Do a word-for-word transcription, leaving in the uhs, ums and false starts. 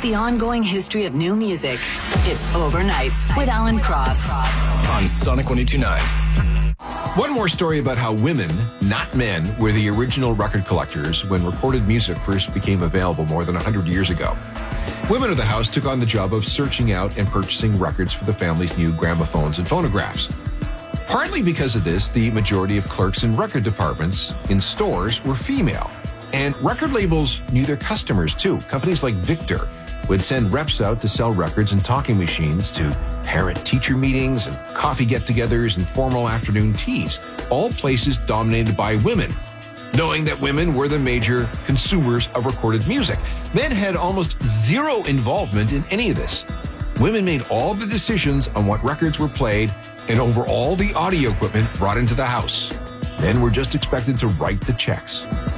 the ongoing history of new music. It's Overnights with Alan Cross on Sonic one oh two point nine. One more story about how women, not men, were the original record collectors when recorded music first became available more than one hundred years ago. Women of the house took on the job of searching out and purchasing records for the family's new gramophones and phonographs. Partly because of this, the majority of clerks in record departments in stores were female. And record labels knew their customers too. Companies like Victor would send reps out to sell records and talking machines to parent-teacher meetings and coffee get-togethers and formal afternoon teas, all places dominated by women, knowing that women were the major consumers of recorded music. Men had almost zero involvement in any of this. Women made all the decisions on what records were played and over all the audio equipment brought into the house. Men were just expected to write the checks.